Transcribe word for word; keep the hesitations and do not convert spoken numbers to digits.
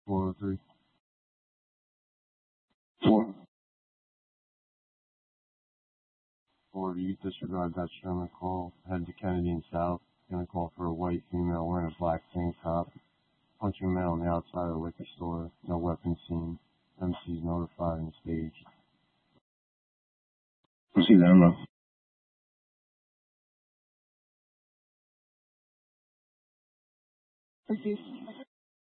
four oh three. Four. Or you disregard that Sherman call. Head to Kennedy and South. Gonna call for a white female wearing a black tank top. Punching male on the outside of the liquor store. No weapon seen. M C's notified and staged. Proceed, Admiral. Proceed.